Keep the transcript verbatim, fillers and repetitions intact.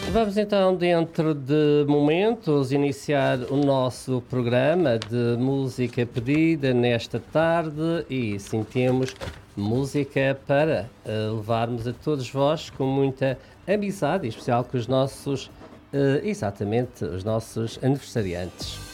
Vamos então, dentro de momentos, iniciar o nosso programa de música pedida nesta tarde e sim temos música para uh, levarmos a todos vós com muita amizade, em especial com os nossos, uh, exatamente, os nossos aniversariantes.